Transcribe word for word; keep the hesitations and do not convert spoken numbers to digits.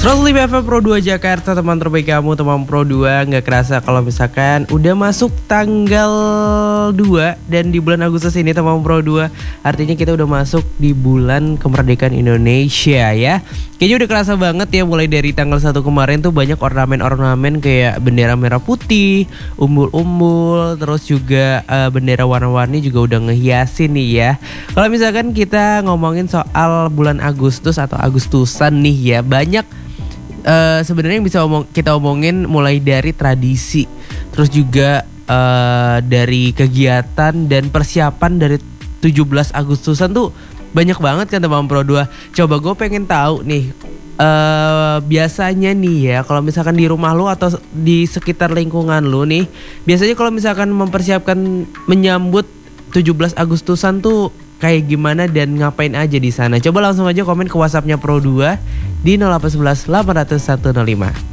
seratus lima F M Pro dua Jakarta, teman terbaik kamu, teman Pro dua. Nggak kerasa kalau misalkan udah masuk tanggal dua. Dan di bulan Agustus ini, teman Pro dua, artinya kita udah masuk di bulan kemerdekaan Indonesia ya. Kayaknya udah kerasa banget ya, mulai dari tanggal satu kemarin tuh banyak ornamen-ornamen kayak bendera merah putih, umbul-umbul, terus juga uh, bendera warna-warni juga udah ngehiasin nih ya. Kalau misalkan kita ngomongin soal bulan Agustus atau Agustusan nih ya, banyak Uh, sebenarnya yang bisa omong, kita omongin mulai dari tradisi, terus juga uh, dari kegiatan dan persiapan dari tujuh belas Agustusan tuh banyak banget kan teman Pro dua. Coba gue pengen tahu nih, uh, biasanya nih ya kalau misalkan di rumah lu atau di sekitar lingkungan lu nih, biasanya kalau misalkan mempersiapkan menyambut tujuh belas Agustusan tuh kayak gimana dan ngapain aja di sana? Coba langsung aja komen ke WhatsAppnya Pro dua di nol delapan satu satu delapan nol nol satu nol lima.